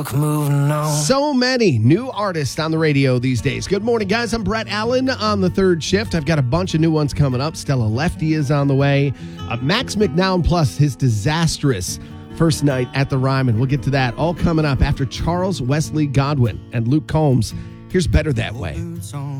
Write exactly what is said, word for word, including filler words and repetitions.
stuck moving on. So many new artists on the radio these days. Good morning, guys. I'm Brett Allen on the third shift. I've got a bunch of new ones coming up. Stella Lefty is on the way. Uh, Max McNown plus his disastrous first night at the Ryman. We'll get to that all coming up after Charles Wesley Godwin and Luke Combs. Here's Better That Way.